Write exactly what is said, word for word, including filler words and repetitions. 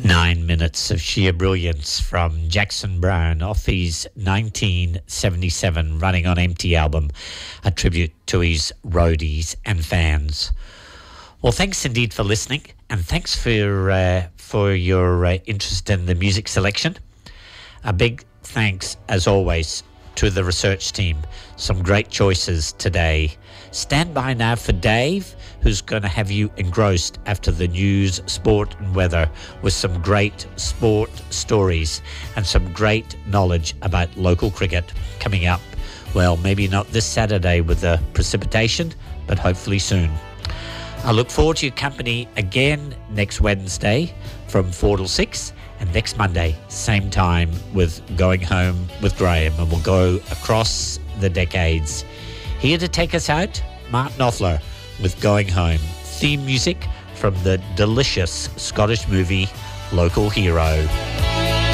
Nine minutes of sheer brilliance from Jackson Browne off his nineteen seventy-seven Running on Empty album, a tribute to his roadies and fans. Well, thanks indeed for listening, and thanks for uh, for your uh, interest in the music selection. A big thanks, as always, to the research team. Some great choices today. Stand by now for Dave, who's going to have you engrossed after the news, sport and weather with some great sport stories and some great knowledge about local cricket coming up. Well, maybe not this Saturday with the precipitation, but hopefully soon. I look forward to your company again next Wednesday from four till six, and next Monday, same time, with Going Home with Graham, and we'll go across the decades. Here to take us out, Martin Offler with Going Home. Theme music from the delicious Scottish movie Local Hero.